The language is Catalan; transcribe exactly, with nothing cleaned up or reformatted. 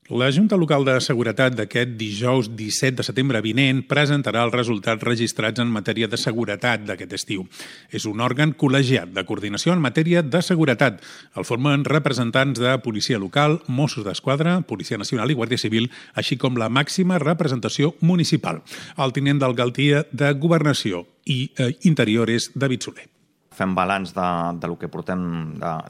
La Junta Local de Seguretat d'aquest dijous disset de setembre vinent presentarà els resultats registrats en matèria de seguretat d'aquest estiu. És un òrgan col·legiat de coordinació en matèria de seguretat. El formen representants de Policia Local, Mossos d'Esquadra, Policia Nacional i Guàrdia Civil, així com la màxima representació municipal. El tinent d'alcaldia de Governació i eh, Interior és David Soler. Fem balanç de, de lo que portem de,